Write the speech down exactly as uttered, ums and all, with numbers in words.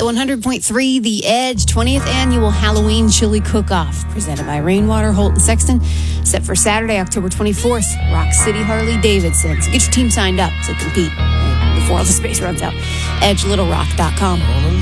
one hundred point three The Edge, twentieth Annual Halloween Chili Cook-Off, presented by Rainwater, Holt and Sexton, set for Saturday, October twenty-fourth, Rock City Harley-Davidson. So get your team signed up to compete before all the space runs out. edge little rock dot com.